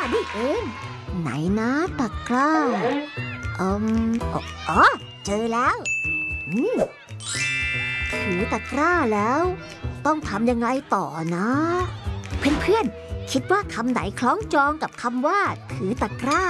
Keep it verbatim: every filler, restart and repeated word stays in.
นี่เองไหนนะตะกร้าอืมอ๋อเจอแล้วอืมถือตะกร้าแล้วต้องทำยังไงต่อนะเพื่อนๆคิดว่าคำไหนคล้องจองกับคำว่าถือตะกร้า